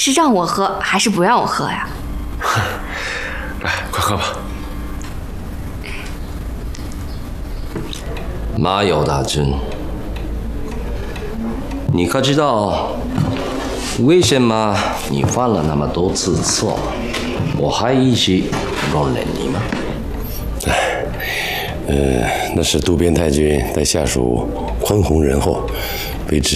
是让我喝还是不让我喝呀？ 来，快喝吧。 马有大军，你可知道为什么你犯了那么多次错，我还一直容忍你吗？ 那是渡边太君带下属宽宏仁厚，被指